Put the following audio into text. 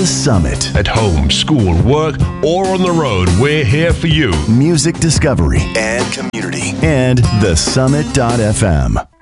The Summit. At home, school, work, or on the road, we're here for you. Music discovery and community. And thesummit.fm.